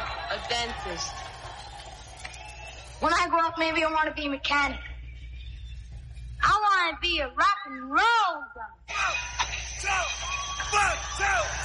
A dentist. When I grow up, maybe I want to be a mechanic. I want to be a rock and roll guy. 1, 2, 1, 2.